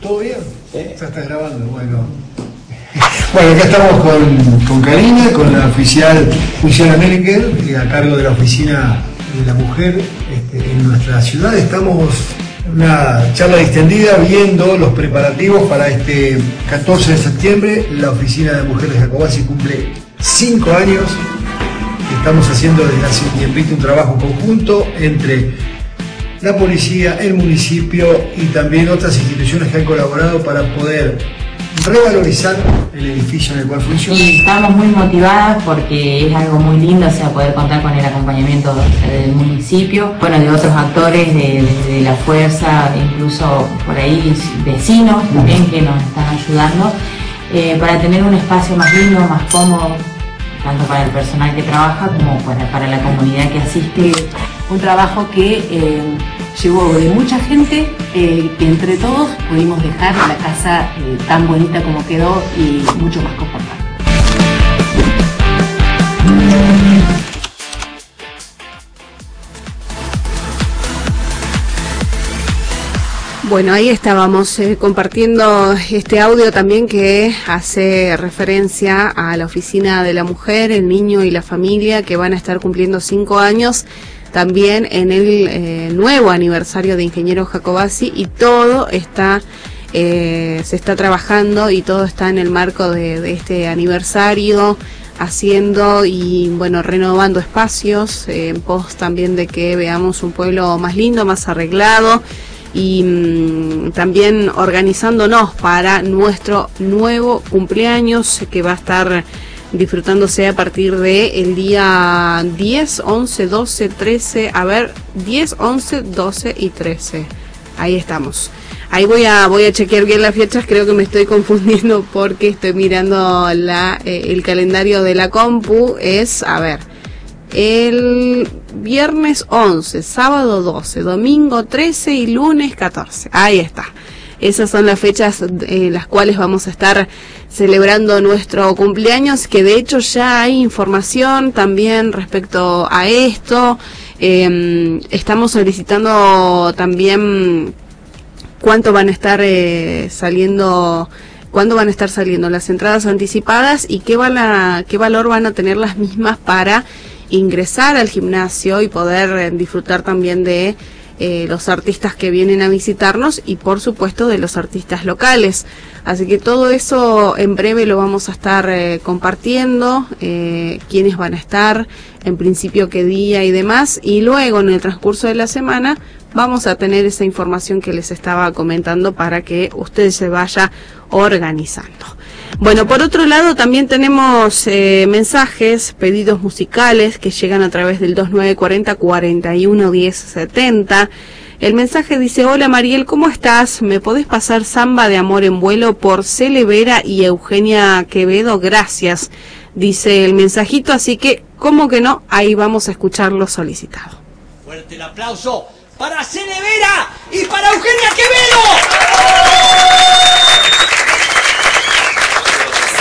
¿Todo bien? ¿Sí? Ya estás grabando, bueno. Bueno, acá estamos con Karina, con la oficial Luciana Menninger, a cargo de la Oficina de la Mujer en nuestra ciudad. Estamos en una charla distendida viendo los preparativos para este 14 de septiembre. La Oficina de Mujer de Jacobasi cumple 5 años. Estamos haciendo desde hace un tiempito un trabajo conjunto entre la policía, el municipio y también otras instituciones que han colaborado para poder revalorizar el edificio en el cual funciona. Y estamos muy motivadas porque es algo muy lindo, o sea, poder contar con el acompañamiento del municipio, bueno, de otros actores de la fuerza, incluso por ahí vecinos también que nos están ayudando, para tener un espacio más lindo, más cómodo, tanto para el personal que trabaja como para la comunidad que asiste. Un trabajo que llevó de mucha gente, que entre todos pudimos dejar la casa tan bonita como quedó y mucho más confortable. Bueno, ahí estábamos compartiendo este audio también que hace referencia a la Oficina de la Mujer, el Niño y la Familia, que van a estar cumpliendo 5 años también en el nuevo aniversario de Ingeniero Jacobasi, y todo está se está trabajando y todo está en el marco de este aniversario, haciendo y bueno, renovando espacios en pos también de que veamos un pueblo más lindo, más arreglado, y también organizándonos para nuestro nuevo cumpleaños que va a estar disfrutándose a partir de el día 10, 11, 12, 13, 10, 11, 12 y 13. Ahí estamos. Ahí voy a chequear bien las fechas, creo que me estoy confundiendo porque estoy mirando el calendario de la compu. Es, el viernes 11, sábado 12, domingo 13 y lunes 14. Ahí está. Esas son las fechas en las cuales vamos a estar celebrando nuestro cumpleaños, que de hecho ya hay información también respecto a esto. Estamos solicitando también cuánto van a estar saliendo, cuándo van a estar saliendo las entradas anticipadas y qué valor van a tener las mismas para ingresar al gimnasio y poder disfrutar también de los artistas que vienen a visitarnos y por supuesto de los artistas locales. Así que todo eso en breve lo vamos a estar compartiendo, quiénes van a estar, en principio qué día y demás, y luego en el transcurso de la semana vamos a tener esa información que les estaba comentando para que usted se vaya organizando. Bueno, por otro lado también tenemos mensajes, pedidos musicales que llegan a través del 2940 41 10 70. El mensaje dice: hola Mariel, ¿cómo estás? ¿Me podés pasar Samba de Amor en Vuelo por Cele Vera y Eugenia Quevedo? Gracias, dice el mensajito, así que, ¿cómo que no? Ahí vamos a escuchar lo solicitado. Fuerte el aplauso para Cele Vera y para Eugenia Quevedo.